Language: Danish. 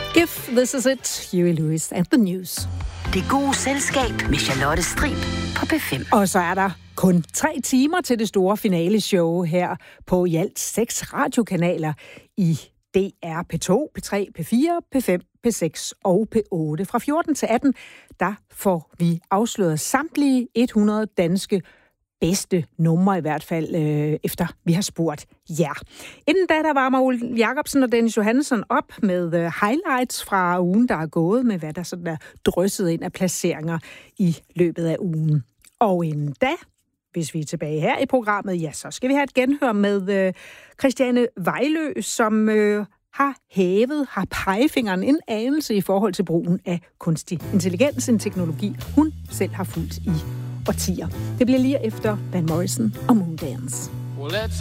If This Is It, Huey Lewis and the News. Det gode selskab med Charlotte Strib på P5. Og så er der kun 3 timer til det store finaleshow her på i alt 6 radiokanaler i DR P2, P3, P4, P5, P6 og P8. Fra 14 til 18, der får vi afsløret samtlige 100 danske bedste numre i hvert fald, efter vi har spurgt jer. Inden da, der varmer Ole Jacobsen og Dennis Johannesson op med highlights fra ugen, der er gået, med hvad der sådan er drysset ind af placeringer i løbet af ugen. Og inden da, hvis vi er tilbage her i programmet, ja, så skal vi have et genhør med Christiane Vejlø, som har pegefingeren en anelse i forhold til brugen af kunstig intelligens, en teknologi, hun selv har fulgt i årtier. Det bliver lige efter Van Morrison og Moondance.